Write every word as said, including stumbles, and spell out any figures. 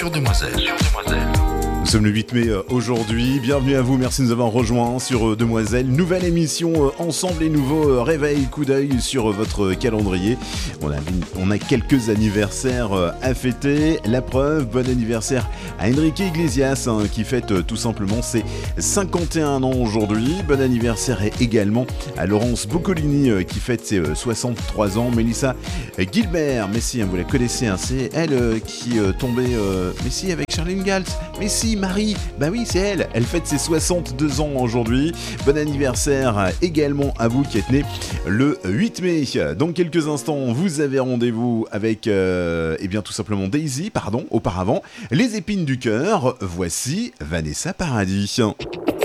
sur Demoiselle. Sur Demoiselle. Nous sommes le huit mai aujourd'hui, bienvenue à vous, merci de nous avoir rejoints sur Demoiselle. Nouvelle émission ensemble et nouveau réveil, coup d'œil sur votre calendrier. On a, on a quelques anniversaires à fêter, la preuve, bon anniversaire à Enrique Iglesias hein, qui fête tout simplement ses cinquante et un ans aujourd'hui. Bon anniversaire également à Laurence Boccolini qui fête ses soixante-trois ans. Mélissa Gilbert, mais si, hein, vous la connaissez, hein, c'est elle euh, qui euh, tombait, euh, mais si, avec Charlene Galt, mais si, Marie, bah oui, c'est elle, elle fête ses soixante-deux ans aujourd'hui. Bon anniversaire également à vous qui êtes né le huit mai. Dans quelques instants, vous avez rendez-vous avec, euh, eh bien tout simplement Daisy, pardon, auparavant, les épines du cœur. Voici Vanessa Paradis.